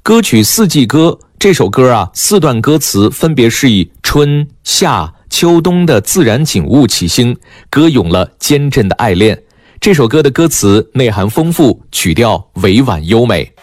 歌曲《四季歌》这首歌啊，4段歌词分别是以春夏秋冬的自然景物起兴，歌咏了坚贞的爱恋。这首歌的歌词内涵丰富，曲调委婉优美。